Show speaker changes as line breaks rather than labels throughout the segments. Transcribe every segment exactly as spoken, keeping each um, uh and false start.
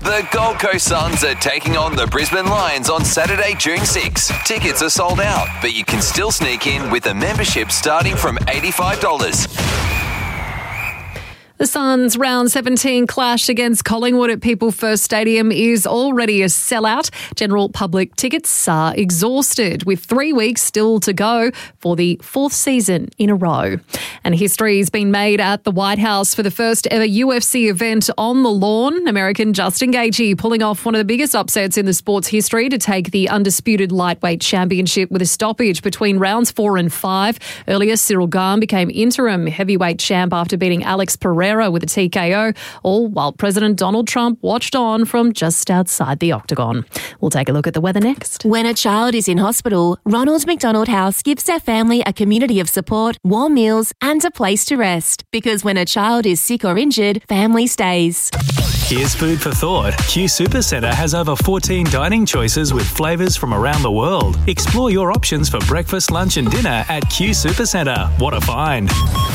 The Gold Coast Suns are taking on the Brisbane Lions on Saturday, June sixth. Tickets are sold out, but you can still sneak in with a membership starting from eighty-five dollars.
The Suns' round seventeen clash against Collingwood at People First Stadium is already a sellout. General public tickets are exhausted, with three weeks still to go for the fourth season in a row. And history's been made at the White House for the first ever U F C event on the lawn. American Justin Gaethje pulling off one of the biggest upsets in the sport's history to take the undisputed lightweight championship with a stoppage between rounds four and five. Earlier, Cyril Gane became interim heavyweight champ after beating Alex Pereira with a T K O, all while President Donald Trump watched on from just outside the octagon. We'll take a look at the weather next.
When a child is in hospital, Ronald McDonald House gives their family a community of support, warm meals and a place to rest. Because when a child is sick or injured, family stays.
Here's food for thought. Q Supercentre has over fourteen dining choices with flavours from around the world. Explore your options for breakfast, lunch and dinner at Q Supercentre. What a find.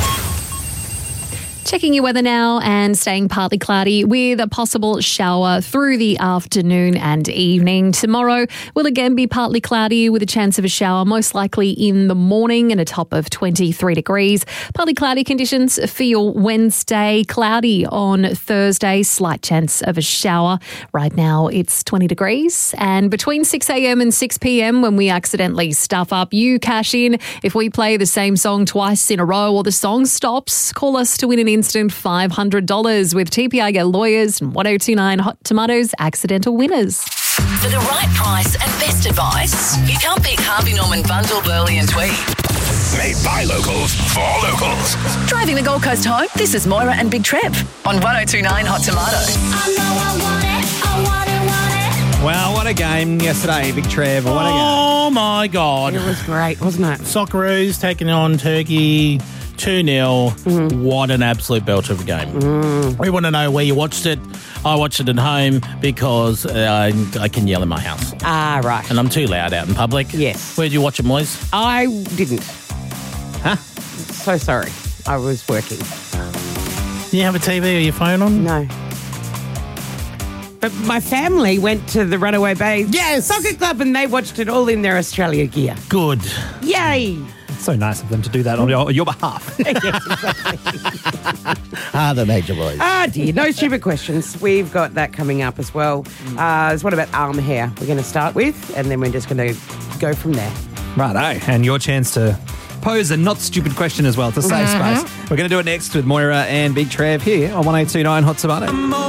Checking your weather now and staying partly cloudy with a possible shower through the afternoon and evening. Tomorrow will again be partly cloudy with a chance of a shower, most likely in the morning and a top of twenty-three degrees. Partly cloudy conditions for your Wednesday. Cloudy on Thursday, slight chance of a shower. Right now it's twenty degrees, and between six a.m. and six p.m. when we accidentally stuff up, you cash in. If we play the same song twice in a row or the song stops, call us to win an instant five hundred dollars with T P I Go Lawyers and one oh two nine Hot Tomatoes accidental winners.
For the right price and best advice, you can't beat Harvey Norman Bundle, Burley and Tweed.
Made by locals, for locals.
Driving the Gold Coast home, this is Moira and Big Trev on one oh two nine Hot Tomato.
I know I want it, I want it, want it.
Wow, what a game yesterday, Big Trev. What a game.
Oh, my God.
It was great, wasn't it?
Socceroos taking on Turkey two nil.
Mm.
What an absolute belter of a game.
Mm.
We want to know where you watched it. I watched it at home because uh, I, I can yell in my house.
Ah, right.
And I'm too loud out in public.
Yes.
Where'd you watch it, Moise?
I didn't.
Huh?
So sorry. I was working.
Do you have a T V or your phone on?
No. But my family went to the Runaway Bay
Yes.
Soccer Club and they watched it all in their Australia gear.
Good.
Yay!
So nice of them to do that on your, your behalf.
Yes, exactly.
Ah, the major boys.
Ah, dear. No stupid questions. We've got that coming up as well. Uh, there's one about arm hair we're going to start with, and then we're just going to go from there.
Righto. And your chance to pose a not stupid question as well to save
Mm-hmm.
space. We're going to do it next with Moira and Big Trev here on one oh two nine Hot Tomato.